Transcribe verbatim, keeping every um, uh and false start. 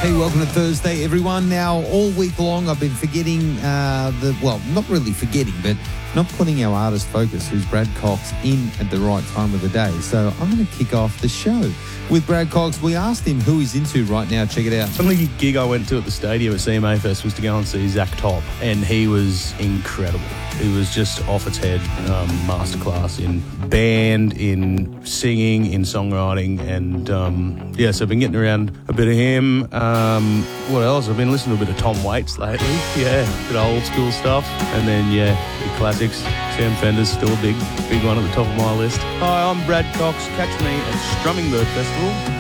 Hey, welcome to Thursday, everyone. Now, all week long, I've been forgetting uh, the, well, not really forgetting, but not putting our artist focus, who's Brad Cox, in at the right time of the day. So I'm going to kick off the show with Brad Cox. We asked him who he's into right now. Check it out. The only gig I went to at the stadium at C M A Fest was to go and see Zach Top, and he was incredible. He was just off its head, um, masterclass in band, in singing, in songwriting, and um, yeah, so I've been getting around a bit of him. Um, what else? I've been listening to a bit of Tom Waits lately. Yeah, a bit of old school stuff, and then yeah, the classics. Sam Fender's still a big, big one at the top of my list. Hi, I'm Brad Cox. Catch me at Strumming Bird Festival